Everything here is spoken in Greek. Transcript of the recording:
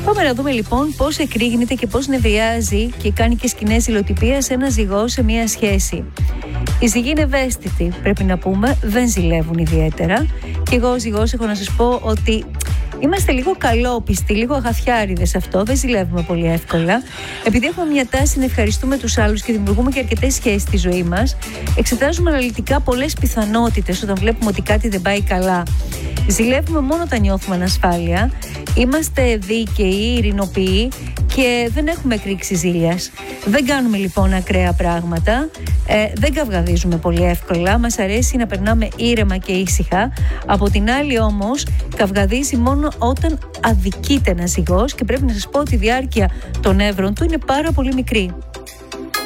Πάμε να δούμε λοιπόν πώς εκρήγνεται και πώς νευριάζει και κάνει και σκηνές υλοτυπίας ένα ζυγός σε μια σχέση. Οι ζυγοί είναι ευαίσθητοι, πρέπει να πούμε, δεν ζηλεύουν ιδιαίτερα. Και εγώ ως ζυγός έχω να σας πω ότι είμαστε λίγο καλόπιστοι, λίγο αγαθιάριδες αυτό, δεν ζηλεύουμε πολύ εύκολα. Επειδή έχουμε μια τάση να ευχαριστούμε τους άλλους και δημιουργούμε και αρκετές σχέσεις στη ζωή μας, εξετάζουμε αναλυτικά πολλές πιθανότητες όταν βλέπουμε ότι κάτι δεν πάει καλά. Ζηλεύουμε μόνο όταν νιώθουμε ανασφάλεια. Είμαστε δίκαιοι, ειρηνοποιοί και δεν έχουμε εκρήξη ζήλιας. Δεν κάνουμε λοιπόν ακραία πράγματα, δεν καυγαδίζουμε πολύ εύκολα, μας αρέσει να περνάμε ήρεμα και ήσυχα. Από την άλλη όμως καυγαδίζει μόνο όταν αδικείται ένας ζυγός και πρέπει να σας πω ότι η διάρκεια των νεύρων του είναι πάρα πολύ μικρή.